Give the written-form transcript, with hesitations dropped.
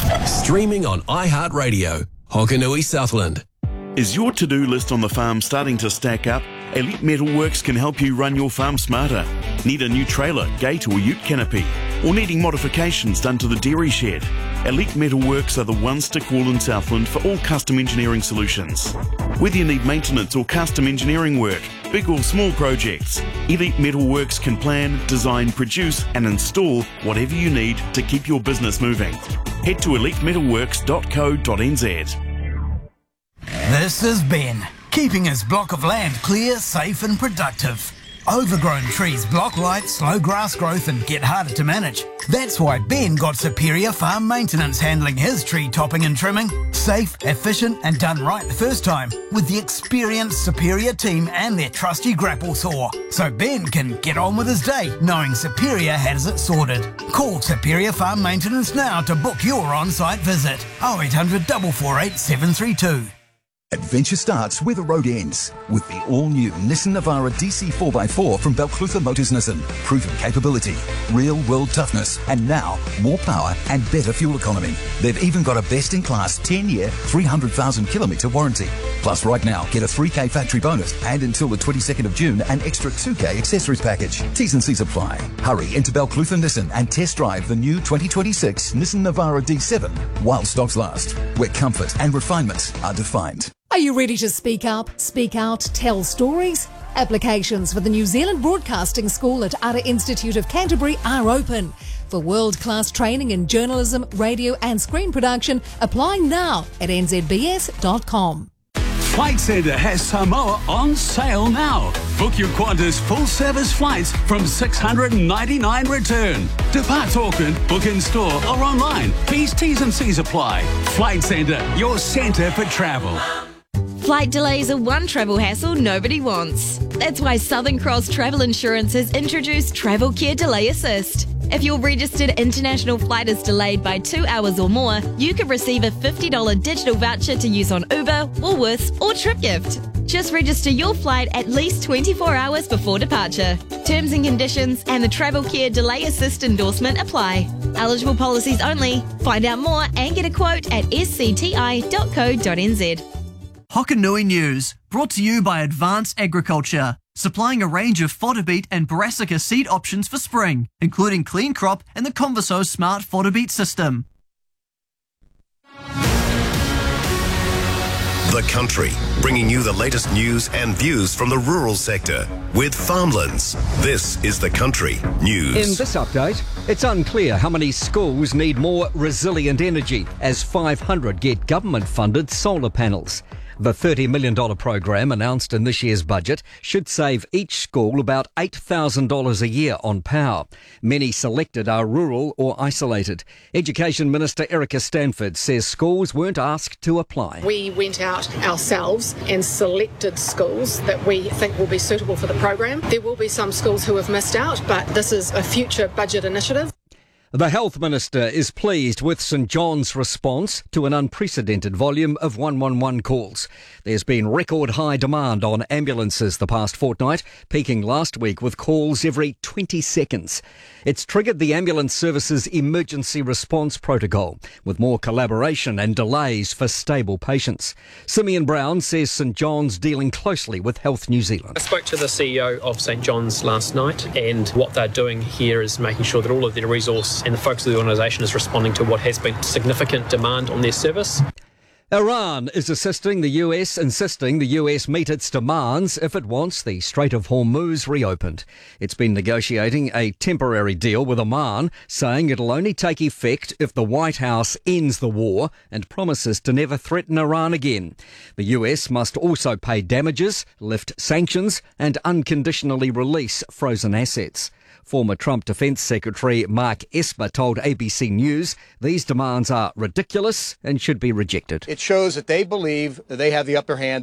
Streaming on iHeartRadio, Hokanui Southland. Is your to-do list on the farm starting to stack up? Elite Metalworks can help you run your farm smarter. Need a new trailer, gate or ute canopy? Or needing modifications done to the dairy shed? Elite Metalworks are the ones to call in Southland for all custom engineering solutions. Whether you need maintenance or custom engineering work, big or small projects, Elite Metalworks can plan, design, produce and install whatever you need to keep your business moving. Head to elitemetalworks.co.nz. This is Ben, keeping his block of land clear, safe and productive. Overgrown trees block light, slow grass growth and get harder to manage. That's why Ben got Superior Farm Maintenance handling his tree topping and trimming. Safe, efficient and done right the first time with the experienced Superior team and their trusty grapple saw. So Ben can get on with his day knowing Superior has it sorted. Call Superior Farm Maintenance now to book your on-site visit. 0800 448 732. Adventure starts where the road ends with the all-new Nissan Navara DC 4x4 from Balclutha Motors Nissan. Proven capability, real-world toughness, and now more power and better fuel economy. They've even got a best-in-class 10-year, 300,000-kilometre warranty. Plus, right now, get a 3K factory bonus and until the 22nd of June, an extra 2K accessories package. T's and C's apply. Hurry into Balclutha Nissan and test drive the new 2026 Nissan Navara D7 while stocks last, where comfort and refinement are defined. Are you ready to speak up, speak out, tell stories? Applications for the New Zealand Broadcasting School at Ara Institute of Canterbury are open. For world-class training in journalism, radio and screen production, apply now at nzbs.com. Flight Centre has Samoa on sale now. Book your Qantas full-service flights from $699 return. Depart Auckland, book in store or online. Please T's and C's apply. Flight Centre, your centre for travel. Flight delays are one travel hassle nobody wants. That's why Southern Cross Travel Insurance has introduced Travel Care Delay Assist. If your registered international flight is delayed by 2 hours or more, you can receive a $50 digital voucher to use on Uber, Woolworths or TripGift. Just register your flight at least 24 hours before departure. Terms and conditions and the Travel Care Delay Assist endorsement apply. Eligible policies only. Find out more and get a quote at scti.co.nz. Hokanui News, brought to you by Advanced Agriculture, supplying a range of fodder beet and brassica seed options for spring, including Clean Crop and the Converso Smart Fodder Beet System. The Country, bringing you the latest news and views from the rural sector with Farmlands. This is The Country News. In this update, it's unclear how many schools need more resilient energy as 500 get government-funded solar panels. The $30 million program announced in this year's budget should save each school about $8,000 a year on power. Many selected are rural or isolated. Education Minister Erica Stanford says schools weren't asked to apply. We went out ourselves and selected schools that we think will be suitable for the program. There will be some schools who have missed out, but this is a future budget initiative. The Health Minister is pleased with St John's response to an unprecedented volume of 111 calls. There's been record high demand on ambulances the past fortnight, peaking last week with calls every 20 seconds. It's triggered the ambulance service's emergency response protocol, with more collaboration and delays for stable patients. Simeon Brown says St John's dealing closely with Health New Zealand. I spoke to the CEO of St John's last night, and what they're doing here is making sure that all of their resource and the focus of the organisation is responding to what has been significant demand on their service. Iran is insisting the US meet its demands if it wants the Strait of Hormuz reopened. It's been negotiating a temporary deal with Oman, saying it'll only take effect if the White House ends the war and promises to never threaten Iran again. The US must also pay damages, lift sanctions and unconditionally release frozen assets. Former Trump Defense Secretary Mark Esper told ABC News these demands are ridiculous and should be rejected. It shows that they believe that they have the upper hand.